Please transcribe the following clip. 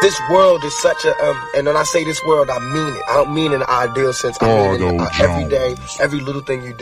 this world is such a and when I say this world, I mean it. I don't mean in an ideal sense. I mean it every day, every little thing you do.